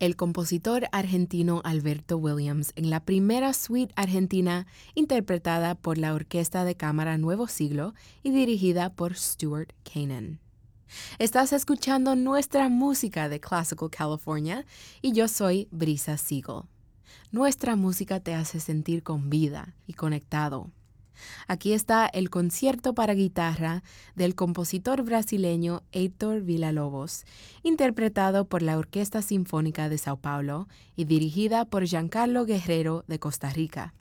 el compositor argentino Alberto Williams en la primera suite argentina interpretada por la Orquesta de Cámara Nuevo Siglo y dirigida por Stuart Kanan. Estás escuchando nuestra música de Classical California y yo soy Brisa Siegel. Nuestra música te hace sentir con vida y conectado. Aquí está el concierto para guitarra del compositor brasileño Heitor Villa-Lobos, interpretado por la Orquesta Sinfónica de Sao Paulo y dirigida por Giancarlo Guerrero de Costa Rica.